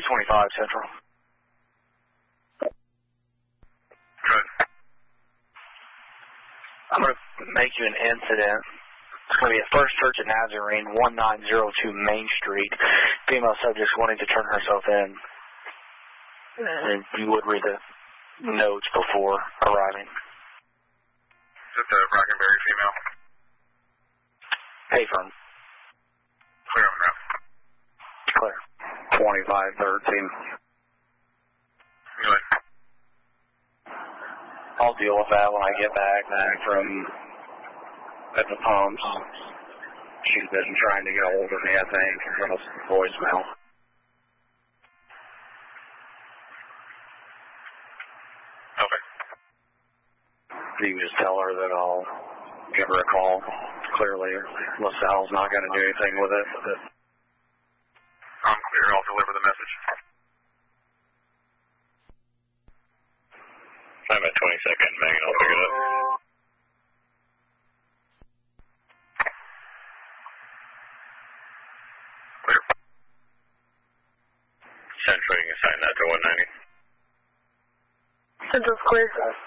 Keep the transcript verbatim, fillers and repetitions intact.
twenty-five Central. Good. I'm going to make you an incident. It's going to be at First Church of Nazarene, nineteen oh two Main Street. Female subject wanting to turn herself in. And you would read the notes before arriving. Is it the Brackenberry female? Hey, firm. Clear on that. Clear. twenty-five thirteen. Good. I'll deal with that when I get back, back from at the pumps. She's been trying to get a hold of me, I think, from a voicemail. Okay. You can just tell her that I'll give her a call. Clearly, LaSalle's not going to do anything with it. But I'm clear. I'll deliver the message. I'm at twenty-second, Megan. I'll pick it up. Clear. Central, you can assign that to one ninety. Central's clear.